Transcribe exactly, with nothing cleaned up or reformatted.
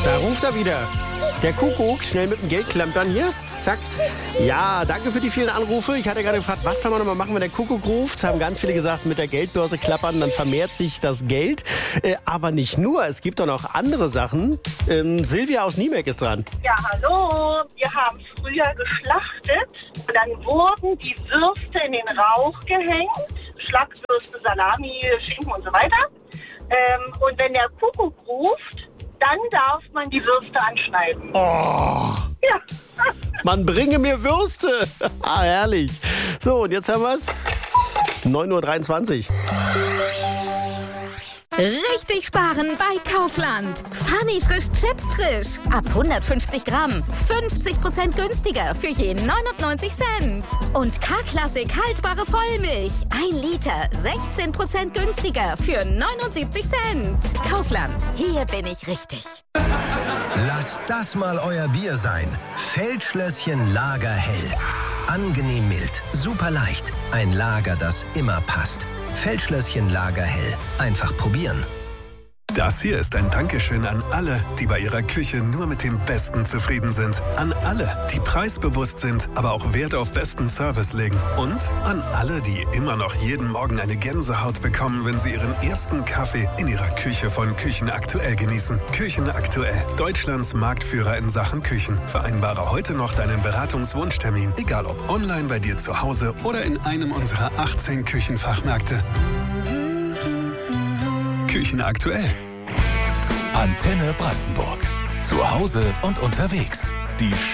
Da ruft er wieder. Der Kuckuck, schnell mit dem Geldklampern hier. Zack. Ja, danke für die vielen Anrufe. Ich hatte gerade gefragt, was soll man nochmal machen, wenn der Kuckuck ruft? Haben ganz viele gesagt, mit der Geldbörse klappern, dann vermehrt sich das Geld. Äh, aber nicht nur, es gibt auch noch andere Sachen. Ähm, Silvia aus Niemek ist dran. Ja, hallo. Wir haben früher geschlachtet. Und dann wurden die Würste in den Rauch gehängt. Schlackwürste, Salami, Schinken und so weiter. Ähm, und wenn der Kuckuck ruft, dann darf man die Würste anschneiden. Oh, Ja. man bringe mir Würste. Ah, herrlich. So, und jetzt haben wir es. neun Uhr dreiundzwanzig. Richtig sparen bei Kaufland. Funny frisch Chips frisch. Ab hundertfünfzig Gramm. fünfzig Prozent günstiger für je neunundneunzig Cent. Und K-Klassik haltbare Vollmilch. ein Liter. sechzehn Prozent günstiger für neunundsiebzig Cent. Kaufland. Hier bin ich richtig. Lasst das mal euer Bier sein. Feldschlösschen Lagerhell. Angenehm mild, super leicht. Ein Lager, das immer passt. Feldschlösschen Lagerhell. Einfach probieren. Das hier ist ein Dankeschön an alle, die bei ihrer Küche nur mit dem Besten zufrieden sind. An alle, die preisbewusst sind, aber auch Wert auf besten Service legen. Und an alle, die immer noch jeden Morgen eine Gänsehaut bekommen, wenn sie ihren ersten Kaffee in ihrer Küche von Küchen aktuell genießen. Küchen aktuell. Deutschlands Marktführer in Sachen Küchen. Vereinbare heute noch deinen Beratungswunschtermin. Egal ob online bei dir zu Hause oder in einem unserer achtzehn Küchenfachmärkte. Küchen aktuell. Antenne Brandenburg. Zu Hause und unterwegs. Die